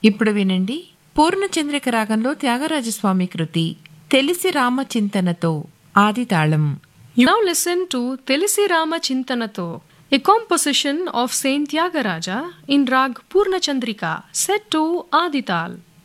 ఇప్పుడు వినండి పూర్ణచంద్రిక రాగంలో త్యాగరాజస్వామి కృతి తెలిసి రామచింతనతో ఆదితాళం. You now listen to Telisi Rama Chintanato, a composition of Saint Tyagaraja in Rag Purna Chandrika, set to Adital.